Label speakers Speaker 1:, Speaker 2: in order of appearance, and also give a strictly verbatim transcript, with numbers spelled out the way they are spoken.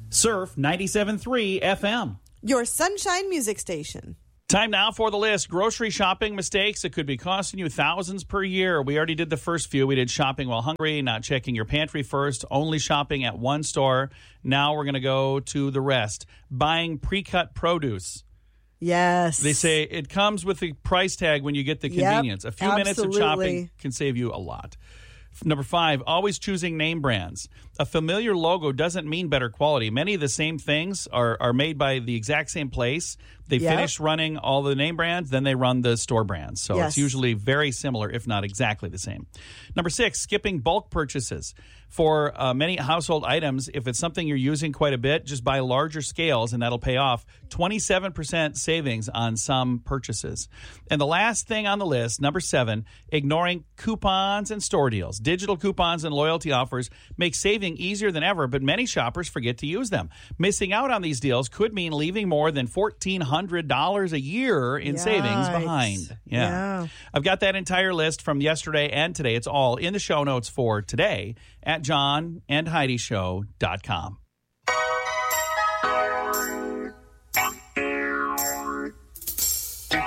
Speaker 1: Surf ninety-seven point three F M.
Speaker 2: Your Sunshine Music Station.
Speaker 1: Time now for the list. Grocery shopping mistakes that could be costing you thousands per year. We already did the first few. We did shopping while hungry, not checking your pantry first, only shopping at one store. Now we're going to go to the rest. Buying pre-cut produce.
Speaker 2: Yes.
Speaker 1: They say it comes with the price tag when you get the convenience.
Speaker 2: Yep,
Speaker 1: a few
Speaker 2: absolutely.
Speaker 1: minutes of shopping can save you a lot. Number five, always choosing name brands. A familiar logo doesn't mean better quality. Many of the same things are, are made by the exact same place. They
Speaker 2: Yep.
Speaker 1: finish running all the name brands, then they run the store brands. So
Speaker 2: Yes.
Speaker 1: it's usually very similar, if not exactly the same. Number six, skipping bulk purchases. For uh, many household items, if it's something you're using quite a bit, just buy larger scales and that'll pay off. twenty-seven percent savings on some purchases. And the last thing on the list, number seven, ignoring coupons and store deals. Digital coupons and loyalty offers make saving easier than ever, but many shoppers forget to use them. Missing out on these deals could mean leaving more than fourteen hundred dollars a year in
Speaker 2: Yikes.
Speaker 1: savings behind. Yeah.
Speaker 2: Yeah.
Speaker 1: I've got that entire list from yesterday and today. It's all in the show notes for today at john and heidi show dot com.